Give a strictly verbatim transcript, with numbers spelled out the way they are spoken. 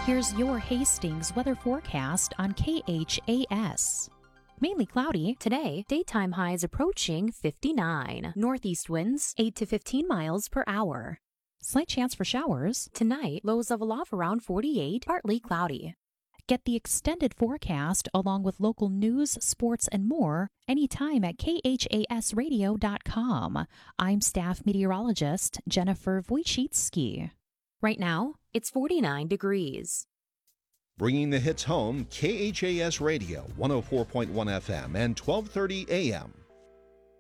Here's your Hastings weather forecast on K H A S. Mainly cloudy. Today, daytime highs approaching fifty-nine. Northeast winds eight to fifteen miles per hour. Slight chance for showers. Tonight, lows level off around forty-eight, partly cloudy. Get the extended forecast along with local news, sports, and more anytime at K H A S radio dot com. I'm staff meteorologist Jennifer Wojcicki. Right now, it's forty-nine degrees. Bringing the hits home, K H A S Radio, one oh four point one F M and twelve thirty A M.